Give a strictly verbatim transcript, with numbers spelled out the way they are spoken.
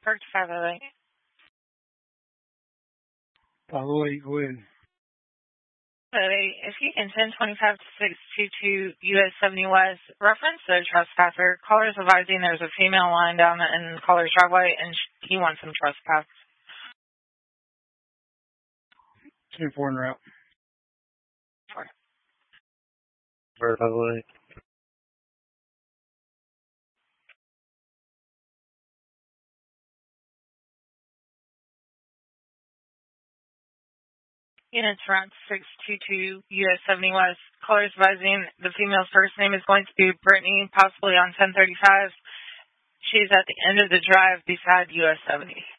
Park five oh eight. five oh eight, go ahead. If you can ten twenty-five to six two two U S seventy West, reference the trespasser. Caller's advising there's a female lying down in the caller's driveway and he wants some trespass. ten four en route. Four. five oh eight. Units route six two two U S seventy West. Caller's advising the female's first name is going to be Brittany, possibly on ten thirty-five. She's at the end of the drive beside U S seventy.